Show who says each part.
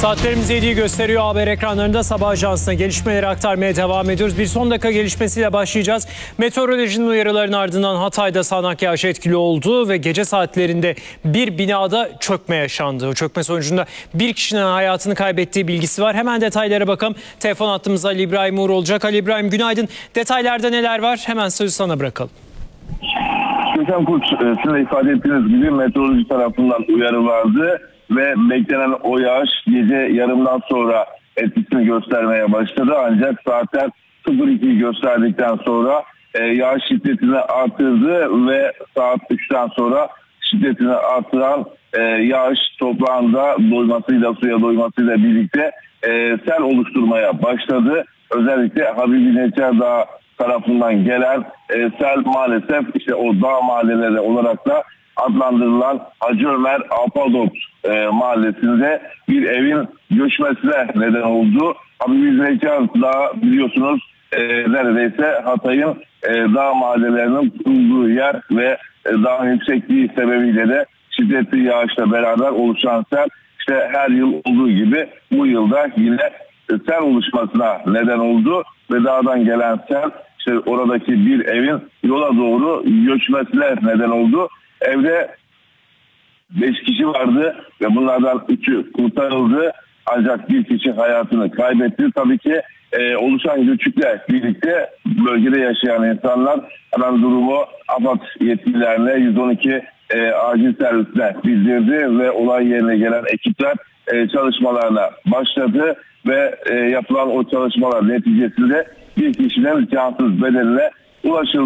Speaker 1: Saatlerimiz 7'yi gösteriyor. Haber ekranlarında sabah ajansına gelişmeleri aktarmaya devam ediyoruz. Bir son dakika gelişmesiyle başlayacağız. Meteorolojinin uyarılarının ardından Hatay'da sağanak yağış etkili oldu ve gece saatlerinde bir binada çökme yaşandı. O çökme sonucunda bir kişinin hayatını kaybettiği bilgisi var. Hemen detaylara bakalım. Telefon hattımızda Ali İbrahim Uğur olacak. Ali İbrahim, günaydın. Detaylarda neler var? Hemen sözü sana bırakalım.
Speaker 2: Gökhan Kurt, sizin de ifade ettiğiniz gibi meteoroloji tarafından uyarı vardı ve beklenen o yağış gece yarımdan sonra etkisini göstermeye başladı. Ancak saatler 02'yi gösterdikten sonra yağış şiddetini artırdı ve saat 3'ten sonra şiddetini artıran yağış toprağında suya doymasıyla birlikte sel oluşturmaya başladı. Özellikle Habibi Necar Dağı tarafından gelen sel maalesef işte o dağ mahalleleri olarak da adlandırılan Hacı Ömer Apadot mahallesinde bir evin göçmesine neden oldu. Habibi Necar Dağı biliyorsunuz neredeyse Hatay'ın dağ mahallelerinin bulunduğu yer ve dağın yüksekliği sebebiyle de şiddetli yağışla beraber oluşan sel işte her yıl olduğu gibi bu yılda yine sel oluşmasına neden oldu ve dağdan gelen sel işte oradaki bir evin yola doğru göçmesine neden oldu. Evde 5 kişi vardı ve bunlardan 3'ü kurtarıldı. Ancak bir kişi hayatını kaybetti. Tabii ki oluşan göçükle birlikte bölgede yaşayan insanlar hemen durumu AFAD yetkililerine 112 acil servisine bildirdi ve olay yerine gelen ekipler çalışmalarına başladı ve yapılan o çalışmalar neticesinde bir kişinin cansız bedenine ulaşıldı.